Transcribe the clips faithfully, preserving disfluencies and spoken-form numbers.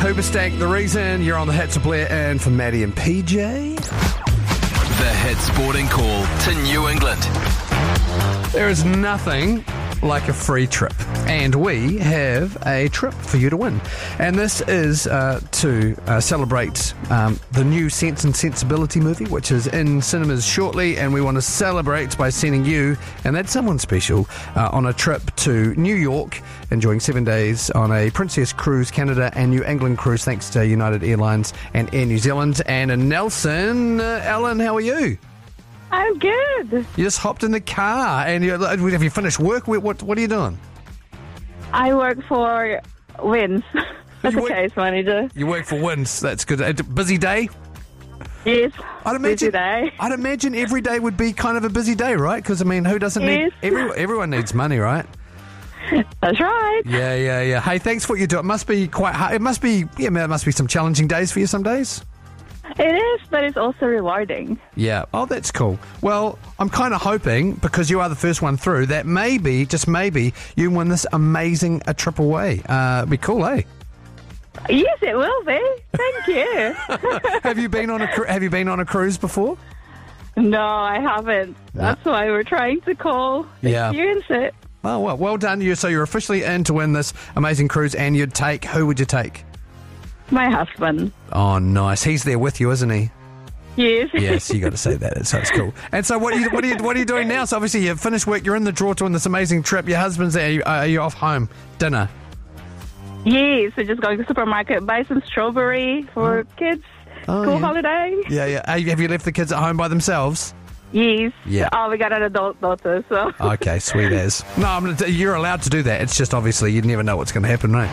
Hoobastank, the reason you're on the Hits of Blair, and for Maddie and P J. The Hits Boarding Call to New England. There is nothing like a free trip, and we have a trip for you to win. And this is uh, to uh, celebrate um, the new Sense and Sensibility movie, which is in cinemas shortly, and we want to celebrate by sending you, and that's someone special, uh, on a trip to New York, enjoying seven days on a Princess Cruise Canada and New England cruise, thanks to United Airlines and Air New Zealand. And in Nelson, uh, Alan, how are you? I'm good. You just hopped in the car, and you have you finished work? What What are you doing? I work for Wins as a work- case manager. You work for Wins. That's good. A busy day? Yes. I'd imagine. Busy day. I'd imagine every day would be kind of a busy day, right? Because I mean, who doesn't need? Yes. Every, everyone needs money, right? That's right. Yeah, yeah, yeah. Hey, thanks for what you do. It must be quite hard. It must be. Yeah, man, it must be some challenging days for you some days. It is, but it's also rewarding. Yeah. Oh, that's cool. Well, I'm kind of hoping, because you are the first one through, that maybe, just maybe, you win this amazing a trip away. Uh, it'd be cool, eh? Yes, it will be. Thank you. Have you been on a cru- Have you been on a cruise before? No, I haven't. No. That's why we're trying to call. Yeah. Experience it. Oh, well, well done. You. So you're officially in to win this amazing cruise, and you'd take, who would you take? My husband. Oh, nice. He's there with you, isn't he? Yes. Yes, you got to say that. So it's cool. And so, what are you, what are you, what are you doing now? So obviously, you've finished work. You're in the draw to win this amazing trip. Your husband's there. Are you, are you off home? Dinner. Yes, we're just going to the supermarket, buy some strawberry for kids. Oh, School yeah. holiday. Yeah, yeah. Have you have you left the kids at home by themselves? Yes. Yeah. Oh, we got an adult daughter, so. Okay, sweet as. No, I'm gonna t- you're allowed to do that. It's just obviously you never know what's going to happen, right?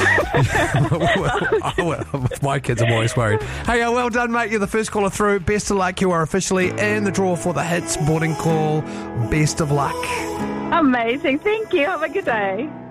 With my kids, I'm always worried. Hey, uh, well done, mate. You're the first caller through. Best of luck. You are officially in the draw for the Hits Boarding Call. Best of luck. Amazing. Thank you. Have a good day.